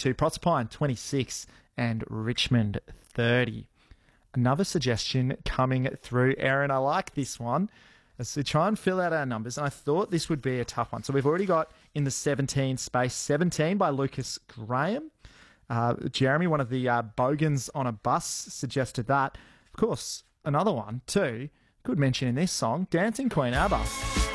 to Proserpine 26 and Richmond 30. Another suggestion coming through, Aaron. I like this one. So try and fill out our numbers, and I thought this would be a tough one. So we've already got in the 17 space 17 by Lucas Graham. Jeremy, one of the Bogans on a Bus, suggested that. Of course, another one too, good mention in this song, Dancing Queen ABBA.